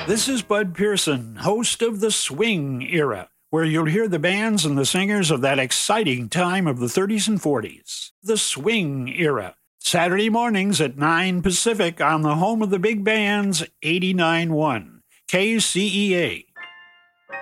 This is Bud Pearson, host of The Swing Era, where you'll hear the bands and the singers of that exciting time of the 30s and 40s. The Swing Era, Saturday mornings at 9 Pacific on the home of the big bands, 89.1 KCEA.